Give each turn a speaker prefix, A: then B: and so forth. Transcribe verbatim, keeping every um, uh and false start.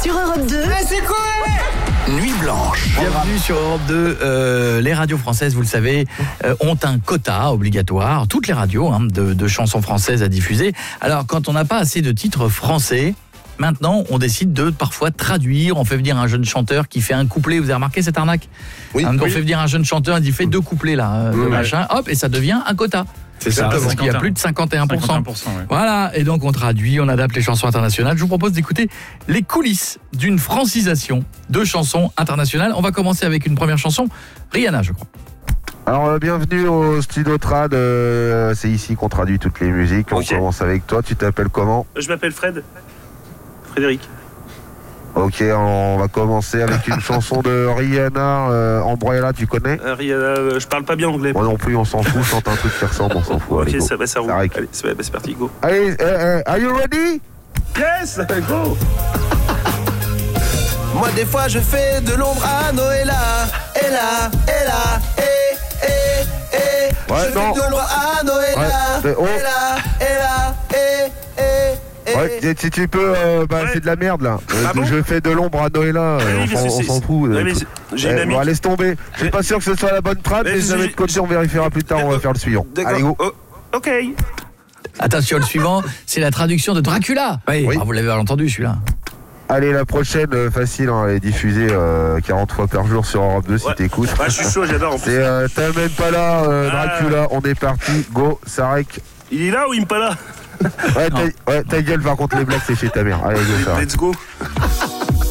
A: Sur Europe deux.
B: Mais c'est quoi?
C: Nuit Blanche.
D: Bienvenue sur Europe deux. Euh, les radios françaises, vous le savez, euh, ont un quota obligatoire, toutes les radios, hein, de, de chansons françaises à diffuser. Alors, quand on n'a pas assez de titres français, maintenant, on décide de parfois traduire. On fait venir un jeune chanteur qui fait un couplet. Vous avez remarqué cette arnaque?
C: Oui.
D: Hein, On
C: oui.
D: fait venir un jeune chanteur, il dit fait deux couplets là, euh,
C: Ouais.
D: machin, hop, et ça devient un quota.
C: C'est ça.
D: Parce qu'il y a plus de cinquante et un pour cent.
E: cinquante et un pour cent, ouais.
D: Voilà, et donc on traduit, on adapte les chansons internationales. Je vous propose d'écouter les coulisses d'une francisation de chansons internationales. On va commencer avec une première chanson, Rihanna, je crois.
F: Alors euh, bienvenue au studio Trad, euh, c'est ici qu'on traduit toutes les musiques. On
B: Ok.
F: commence avec toi, tu t'appelles comment?
B: Je m'appelle Fred. Frédéric.
F: Ok, on va commencer avec une chanson de Rihanna, euh, Umbrella, tu connais?
B: Euh, Rihanna, euh, je parle pas bien anglais.
F: Moi non plus, on s'en fout, chante un truc qui ressemble, on s'en fout.
B: Ok,
F: Allez, go.
B: ça va, ça roule.
F: Ça règle.
B: Allez, c'est bah, c'est parti, go.
F: Allez, euh, euh, are you ready?
B: Yes, go.
C: Moi des fois je fais de l'ombre à Noëlla. Et là, et là, et, et, et.
F: Ouais,
C: je
F: non.
C: fais de l'ombre à Noëlla.
F: Ouais, mais oh.
C: Et là, et là, et, et, et.
F: Ouais, et si tu peux, euh, bah
B: Ouais.
F: c'est de la merde là. Euh,
B: Ah bon?
F: je fais de l'ombre à Noëlla, euh,
B: Oui,
F: on
B: parce
F: s'en-
B: que
F: on
B: c'est-
F: s'en fout.
B: Ouais,
F: euh,
B: mais
F: tout.
B: c'est- j'ai
F: Eh,
B: une amie.
F: bon, laisse tomber. Je suis pas sûr que ce soit la bonne trad,
B: Mais
F: mais si
B: j'ai-
F: jamais de côté, on vérifiera plus tard, on va faire le suivant.
B: D'accord.
F: Allez, go.
B: Oh, ok.
D: Attention, le suivant, c'est la traduction de Dracula. Oui,
F: Oui.
D: ah, vous l'avez entendu celui-là.
F: Allez, la prochaine, euh, facile, hein, elle est diffusée euh, quarante fois par jour sur Europe deux si
B: Ouais.
F: t'écoutes.
B: Ouais, je suis chaud, j'adore en plus.
F: C'est euh, T'amènes pas là, euh,
B: Ah.
F: Dracula, on est parti, go, Sarek.
B: Il est là ou il me pas là?
F: Ouais, ta, ouais, ta gueule, par contre, les blagues, c'est chez ta mère. Allez, go, Sarek.
B: Let's go.